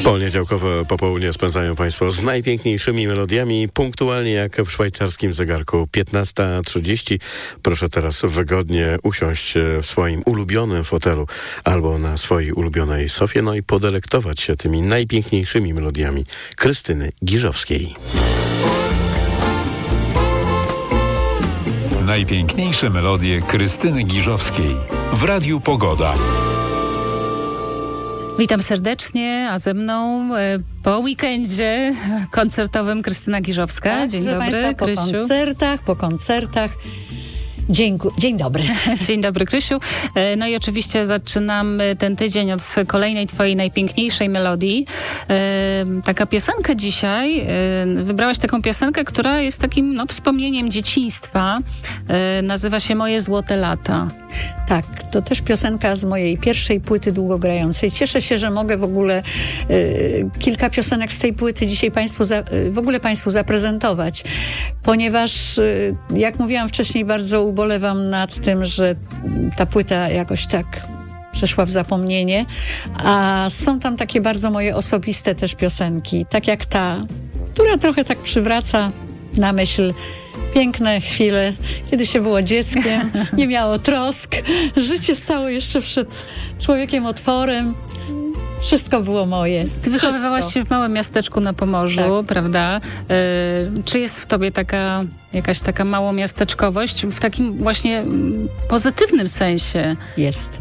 Poniedziałkowe popołudnie spędzają Państwo z najpiękniejszymi melodiami, punktualnie jak w szwajcarskim zegarku 15:30. Proszę teraz wygodnie usiąść w swoim ulubionym fotelu albo na swojej ulubionej sofie, no i podelektować się tymi najpiękniejszymi melodiami Krystyny Giżowskiej. Najpiękniejsze melodie Krystyny Giżowskiej w Radiu Pogoda. Witam serdecznie, a ze mną po weekendzie koncertowym Krystyna Giżowska. Tak, Dzień dobry, Państwa, Krysiu. Po koncertach. Dzień dobry. Dzień dobry, Krysiu. No i oczywiście zaczynamy ten tydzień od kolejnej twojej najpiękniejszej melodii. Taka piosenka dzisiaj. Wybrałaś taką piosenkę, która jest takim wspomnieniem dzieciństwa. Nazywa się Moje złote lata. Tak, to też piosenka z mojej pierwszej płyty długogrającej. Cieszę się, że mogę w ogóle kilka piosenek z tej płyty dzisiaj Państwu zaprezentować, ponieważ jak mówiłam wcześniej, bardzo ubolewam nad tym, że ta płyta jakoś tak przeszła w zapomnienie, a są tam takie bardzo moje osobiste też piosenki, tak jak ta, która trochę tak przywraca na myśl piękne chwile, kiedy się było dzieckiem, nie miało trosk, życie stało jeszcze przed człowiekiem otworem. Wszystko było moje. Ty wychowywałaś się w małym miasteczku na Pomorzu, tak, prawda? Czy jest w tobie jakaś taka małomiasteczkowość w takim właśnie pozytywnym sensie? Jest.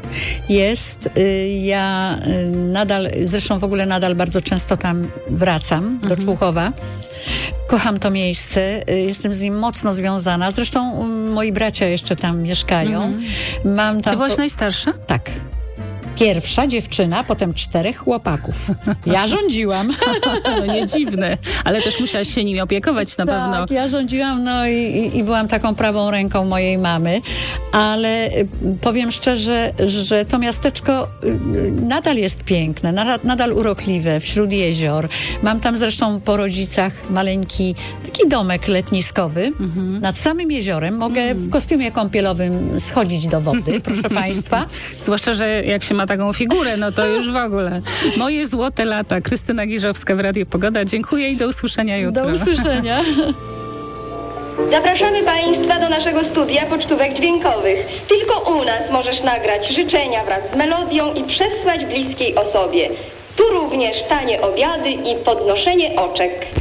Ja zresztą w ogóle nadal bardzo często tam wracam, do Człuchowa. Kocham to miejsce, jestem z nim mocno związana. Zresztą moi bracia jeszcze tam mieszkają. Mam tam Ty byłaś najstarsza? Tak. Pierwsza dziewczyna, potem 4 chłopaków. Ja rządziła. No nie dziwne, ale też musiałaś się nimi opiekować na pewno. Tak, ja rządziłam, i byłam taką prawą ręką mojej mamy, ale powiem szczerze, że to miasteczko nadal jest piękne, nadal urokliwe, wśród jezior. Mam tam zresztą po rodzicach maleńki taki domek letniskowy nad samym jeziorem. Mogę w kostiumie kąpielowym schodzić do wody, proszę Państwa. Zwłaszcza, że jak się ma taką figurę, no to już w ogóle. Moje złote lata. Krystyna Giżowska w Radiu Pogoda. Dziękuję i do usłyszenia jutro. Do usłyszenia. Zapraszamy Państwa do naszego studia pocztówek dźwiękowych. Tylko u nas możesz nagrać życzenia wraz z melodią i przesłać bliskiej osobie. Tu również tanie obiady i podnoszenie oczek.